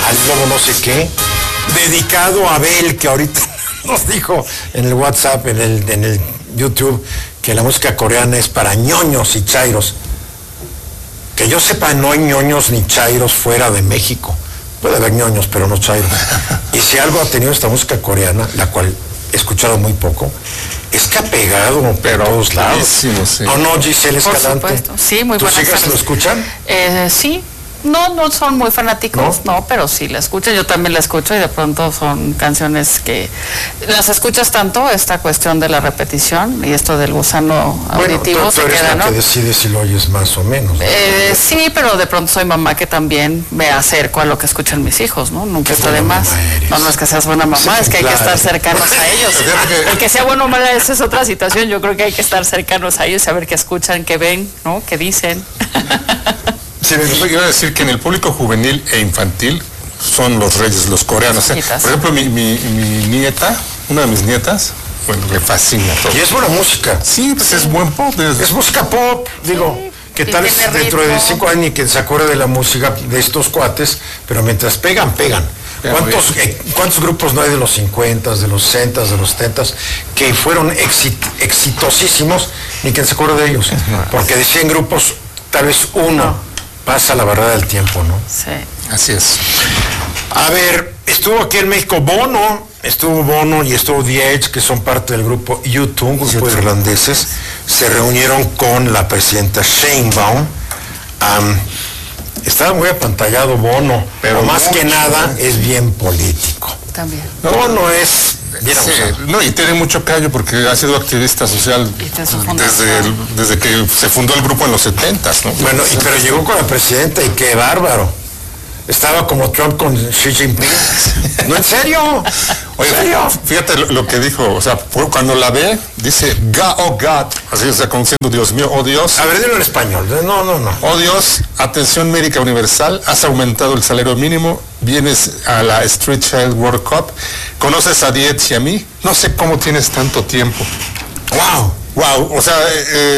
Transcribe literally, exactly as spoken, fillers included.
al lobo no sé qué, dedicado a Abel, que ahorita nos dijo en el WhatsApp, en el, en el YouTube, que la música coreana es para ñoños y chairos. Que yo sepa, no hay ñoños ni chairos fuera de México. Puede haber ñoños, pero no chairos. Y si algo ha tenido esta música coreana, la cual he escuchado muy poco, es que ha pegado pero a todos lados. Sí, sí. ¿O no, Giselle Escalante? Por supuesto. Sí, muy ¿Tú buenas sigues, tardes. lo escuchan? Eh, sí. No, no son muy fanáticos, ¿no? no, pero sí la escucho, yo también la escucho y de pronto son canciones que las escuchas tanto, esta cuestión de la repetición y esto del gusano auditivo bueno, tú, tú se eres queda, la ¿no? que decide si lo oyes más o menos, ¿no? Eh, sí, pero de pronto soy mamá que también me acerco a lo que escuchan mis hijos, ¿no? Nunca está de más. No, no es que seas buena mamá, sí, es que claro. Hay que estar cercanos a ellos. El que sea bueno o mala, esa es otra situación, yo creo que hay que estar cercanos a ellos, saber qué escuchan, qué ven, ¿no? Qué dicen. Sí, me iba a decir que en el público juvenil e infantil son los reyes, los coreanos. ¿eh? Por ejemplo, mi, mi, mi nieta, una de mis nietas, bueno, le fascina todo. Y es buena música. Sí, pues sí. Es buen pop. Es, es música pop, digo. Sí. Que tal vez dentro de cinco años ni que se acuerde de la música de estos cuates, pero mientras pegan, pegan. ¿Cuántos, eh, ¿Cuántos grupos no hay de los cincuenta, de los sesenta, de los setenta que fueron exit, exitosísimos, ni que se acuerde de ellos? Porque de cien grupos, tal vez uno pasa la barrera del tiempo, ¿no? Sí. Así es. A ver, estuvo aquí en México Bono, estuvo Bono y estuvo The Edge, que son parte del grupo U dos, un grupo de irlandeses. Se reunieron con la presidenta Sheinbaum. Um, estaba muy apantallado Bono, pero más mucho, que nada es bien político. También. No, Bono es... Sí, no, y tiene mucho callo porque ha sido activista social desde, el, desde que se fundó el grupo en los setentas, ¿no? Bueno, y, pero llegó con la presidenta y qué bárbaro. Estaba como Trump con Xi Jinping. No, en serio. Oye, serio? Fíjate lo, lo que dijo, o sea, cuando la ve, dice, God, oh God, así, o sea, como diciendo, Dios mío, oh Dios. A ver, dilo en español. No, no, no. Oh Dios, atención médica universal, has aumentado el salario mínimo, vienes a la Street Child World Cup, conoces a Dietz y a mí, no sé cómo tienes tanto tiempo. Wow. Wow, o sea, eh,